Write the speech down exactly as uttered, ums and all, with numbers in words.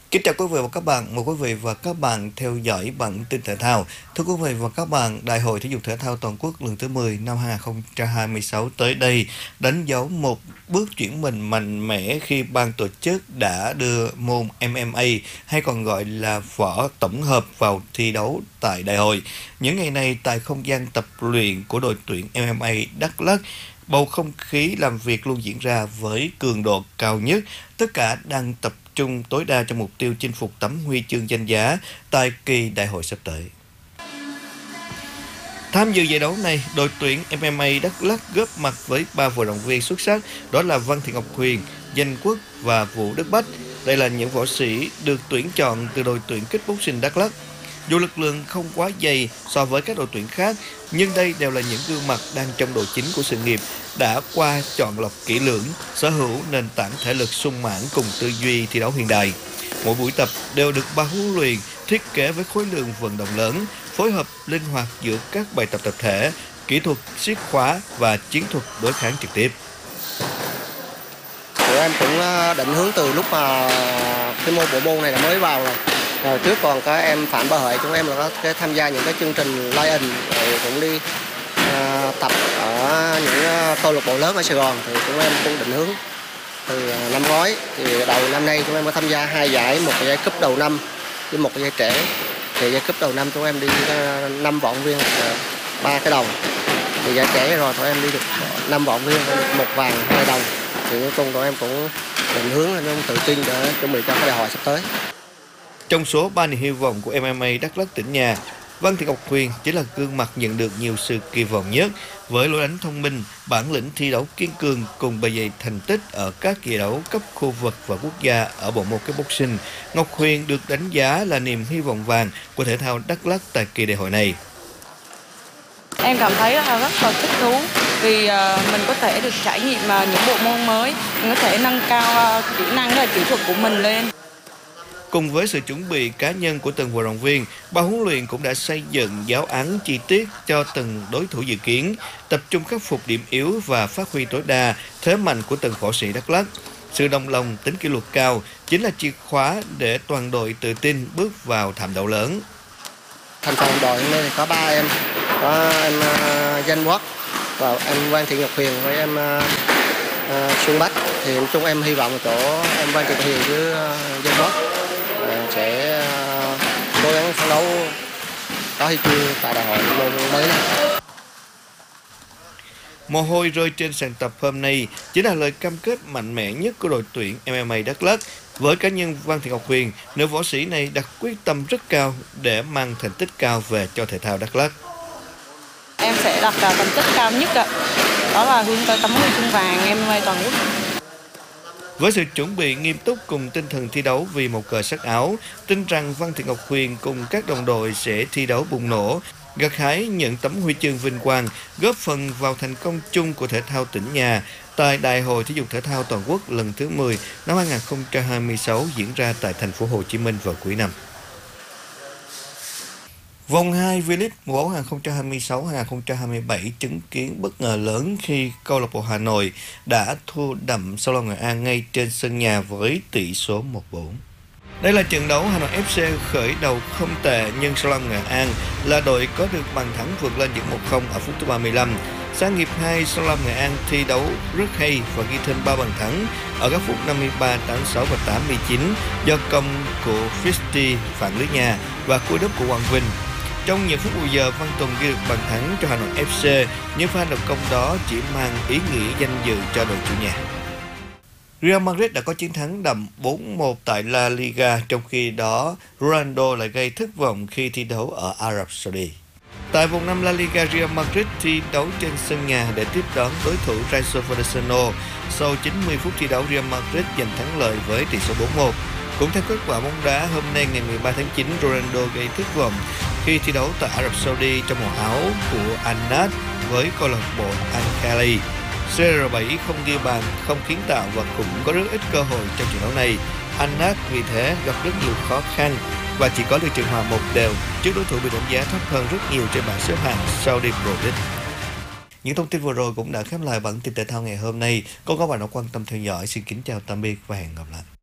Kính chào quý vị và các bạn, mời quý vị và các bạn theo dõi bản tin thể thao. Thưa quý vị và các bạn, Đại hội Thể dục Thể thao Toàn quốc lần thứ mười năm hai không hai sáu tới đây đánh dấu một bước chuyển mình mạnh mẽ khi ban tổ chức đã đưa môn em em a hay còn gọi là võ tổng hợp vào thi đấu tại đại hội. Những ngày này tại không gian tập luyện của đội tuyển em em a Đắk Lắk, bầu không khí làm việc luôn diễn ra với cường độ cao nhất. Tất cả đang tập trung tối đa cho mục tiêu chinh phục tấm huy chương danh giá tại kỳ đại hội sắp tới. Tham dự giải đấu này, đội tuyển em em a Đắk Lắk góp mặt với ba vận động viên xuất sắc, đó là Văn Thị Ngọc Huyền, Danh Quốc và Vũ Đức Bách. Đây là những võ sĩ được tuyển chọn từ đội tuyển kickboxing Đắk Lắk. Dù lực lượng không quá dày so với các đội tuyển khác, nhưng đây đều là những gương mặt đang trong độ chính của sự nghiệp, đã qua chọn lọc kỹ lưỡng, sở hữu nền tảng thể lực sung mãn cùng tư duy thi đấu hiện đại. Mỗi buổi tập đều được ban huấn luyện thiết kế với khối lượng vận động lớn, phối hợp linh hoạt giữa các bài tập tập thể, kỹ thuật siết khóa và chiến thuật đối kháng trực tiếp. Tụi em cũng định hướng từ lúc mà cái môn bộ môn này là mới vào rồi. Rồi trước còn các em Phạm Bá Huệ chúng em là có tham gia những cái chương trình Lion, rồi cũng đi uh, tập ở những câu lạc bộ lớn ở Sài Gòn, thì chúng em cũng định hướng từ năm ngoái. Thì đầu năm nay chúng em có tham gia hai giải, một giải cúp đầu năm với một giải trẻ. Thì giải cúp đầu năm chúng em đi năm vận viên ba cái đồng, thì giải trẻ rồi tụi em đi được năm vận viên một vàng hai đồng. Thì nói chung tụi em cũng định hướng là cũng tự tin để chuẩn bị cho cái đại hội sắp tới. Trong số ba niềm hy vọng của em em a Đắk Lắk tỉnh nhà, Văn Thị Ngọc Huyền chính là gương mặt nhận được nhiều sự kỳ vọng nhất với lối đánh thông minh, bản lĩnh thi đấu kiên cường cùng bề dày thành tích ở các giải đấu cấp khu vực và quốc gia ở bộ môn kickboxing. Ngọc Huyền được đánh giá là niềm hy vọng vàng của thể thao Đắk Lắk tại kỳ đại hội này. Em cảm thấy là rất là thích thú vì uh, mình có thể được trải nghiệm uh, những bộ môn mới, mình có thể nâng cao uh, kỹ năng và kỹ thuật của mình lên. Cùng với sự chuẩn bị cá nhân của từng vận động viên, ban huấn luyện cũng đã xây dựng giáo án chi tiết cho từng đối thủ dự kiến, tập trung khắc phục điểm yếu và phát huy tối đa thế mạnh của từng võ sĩ Đắk Lắk. Sự đồng lòng, tính kỷ luật cao chính là chìa khóa để toàn đội tự tin bước vào thảm đấu lớn. Thành phần đội hôm nay thì có ba em, có em uh, Danh Quốc và em Văn Thị Ngọc Huyền với em uh, uh, Xuân Bách. Thì chung em hy vọng ở chỗ em Văn Thị Ngọc Huyền với uh, Danh Quốc sẽ cố gắng phấn đấu có huy chương tại đại hội môn mới này. Mồ hôi rơi trên sàn tập hôm nay chính là lời cam kết mạnh mẽ nhất của đội tuyển em em a Đắk Lắk. Với cá nhân Văn Thị Ngọc Huyền, nữ võ sĩ này đặt quyết tâm rất cao để mang thành tích cao về cho thể thao Đắk Lắk. Em sẽ đặt thành tích cao nhất, đó là hướng tới tấm huy chương vàng em em a toàn quốc. Với sự chuẩn bị nghiêm túc cùng tinh thần thi đấu vì một cờ sắc áo, tin rằng Văn Thị Ngọc Huyền cùng các đồng đội sẽ thi đấu bùng nổ, gặt hái những tấm huy chương vinh quang, góp phần vào thành công chung của thể thao tỉnh nhà tại Đại hội Thể dục Thể thao Toàn quốc lần thứ mười năm hai không hai sáu diễn ra tại thành phố Hồ Chí Minh vào cuối năm. Vòng hai V-League mùa bóng hai không hai sáu hai không hai bảy chứng kiến bất ngờ lớn khi câu lạc bộ Hà Nội đã thua đậm Sông Lam Nghệ An ngay trên sân nhà với tỷ số một bốn. Đây là trận đấu Hà Nội ép xê khởi đầu không tệ, nhưng Sông Lam Nghệ An là đội có được bàn thắng vượt lên dẫn một không ở phút thứ ba mươi lăm. Sang hiệp hai, Sông Lam Nghệ An thi đấu rất hay và ghi thêm ba bàn thắng ở các phút năm mươi ba, tám mươi sáu và tám mươi chín do công của Fisty phản lưới nhà và cú đúp của Quang Vinh. Trong những phút bù giờ, Văn Tùng ghi được bàn thắng cho Hà Nội ép xê, nhưng pha lập công đó chỉ mang ý nghĩa danh dự cho đội chủ nhà. Real Madrid đã có chiến thắng đậm bốn một tại La Liga, trong khi đó Ronaldo lại gây thất vọng khi thi đấu ở Ả Rập Saudi. Tại vòng năm La Liga, Real Madrid thi đấu trên sân nhà để tiếp đón đối thủ Rayo Vallecano. Sau chín mươi phút thi đấu, Real Madrid giành thắng lợi với tỷ số bốn một. Cũng theo kết quả bóng đá, hôm nay ngày mười ba tháng chín, Ronaldo gây thất vọng khi thi đấu tại Ả Rập Saudi trong màu áo của Al-Nassr với câu lạc bộ Al-Khali. xê rờ bảy không ghi bàn, không kiến tạo và cũng có rất ít cơ hội trong trận đấu này. Al-Nassr vì thế gặp rất nhiều khó khăn và chỉ có được trận hòa một đều trước đối thủ bị đánh giá thấp hơn rất nhiều trên bảng xếp hạng Saudi Pro League. Những thông tin vừa rồi cũng đã khép lại bản tin thể thao ngày hôm nay. Còn các bạn đã quan tâm theo dõi, xin kính chào tạm biệt và hẹn gặp lại.